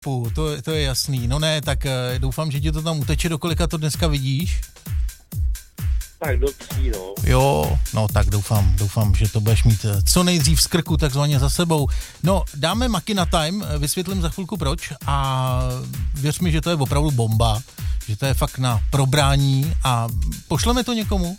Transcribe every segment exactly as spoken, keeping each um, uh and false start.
Pů, to, to je jasný. No ne, tak doufám, že ti to tam uteče, do kolika to dneska vidíš. Tak do tří, no. Jo, no tak doufám, doufám, že to budeš mít co nejdřív z krku, takzvaně za sebou. No, dáme Makina Time, vysvětlím za chvilku proč a věř mi, že to je opravdu bomba, že to je fakt na probrání a pošleme to někomu?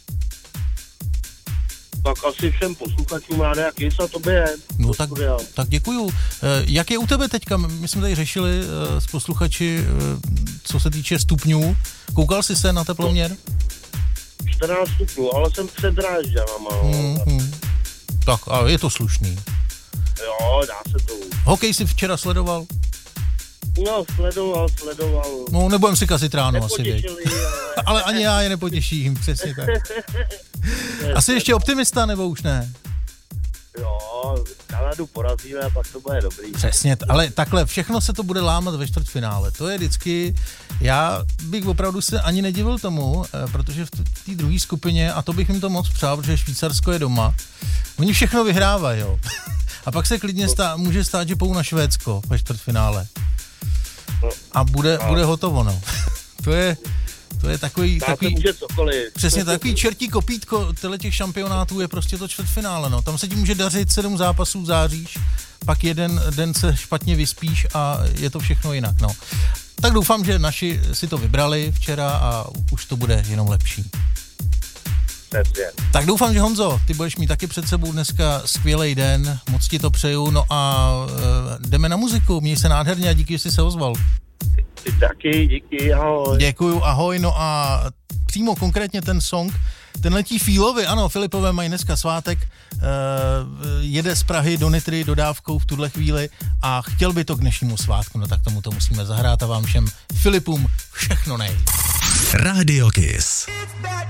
Tak asi všem posluchačům Rádia Kiss a tobě je. No tak, tak děkuju. Jak je u tebe teďka? My jsme tady řešili s posluchači, co se týče stupňů. Koukal jsi se na teploměr? čtrnáct stupňů, ale jsem před Drážďanama. Mm-hmm. Tak a je to slušný. Jo, dá se to. Hokej si včera sledoval? No, sledoval, sledoval. No, nebudem si kazit ráno asi, věď. Ale... ale ani já je nepotěším, přesně tak. Asi ještě optimista, nebo už ne? Jo, Kanadu porazíme a pak to bude dobrý. Přesně, ale takhle, všechno se to bude lámat ve čtvrtfinále. To je vždycky, já bych opravdu se ani nedivil tomu, protože v té druhé skupině, a to bych jim to moc přál, protože Švýcarsko je doma, oni všechno vyhrávají, jo. A pak se klidně stá, může stát, že půjdou na Švédsko ve čtvrtfinále. A bude, bude hotovo, no. To je, to je takový, takový může cokoliv. Přesně takový čertí kopítko těch šampionátů je prostě to čtvrtfinále, no. Tam se ti může dařit sedm zápasů, záříš, pak jeden den se špatně vyspíš a je to všechno jinak, no. Tak doufám, že naši si to vybrali včera a už to bude jenom lepší. Přesně. Tak doufám, že Honzo, ty budeš mít taky před sebou dneska skvělej den, moc ti to přeju, no a e, jdeme na muziku, měj se nádherně a díky, že jsi se ozval. Ty taky, díky, ahoj. Děkuju, ahoj, no a přímo konkrétně ten song, ten letí Fílovi, ano, Filipové mají dneska svátek, e, jede z Prahy do Nitry dodávkou v tuhle chvíli a chtěl by to k dnešnímu svátku, no tak tomu to musíme zahrát a vám všem Filipům všechno nej. Radio Kiss.